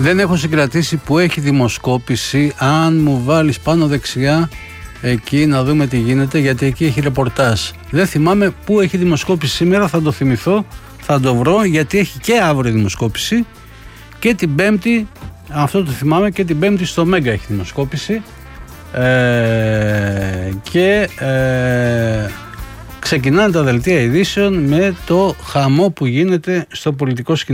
Δεν έχω συγκρατήσει που έχει δημοσκόπηση. Αν μου βάλεις πάνω δεξιά, εκεί να δούμε τι γίνεται, γιατί εκεί έχει ρεπορτάζ. Δεν θυμάμαι που έχει δημοσκόπηση σήμερα, θα το θυμηθώ, θα το βρω, γιατί έχει και αύριο δημοσκόπηση και την Πέμπτη, αυτό το θυμάμαι, και την Πέμπτη στο Μέγκα έχει δημοσκόπηση. Και ξεκινάνε τα δελτία ειδήσεων με το χαμό που γίνεται στο πολιτικό σκηνικό.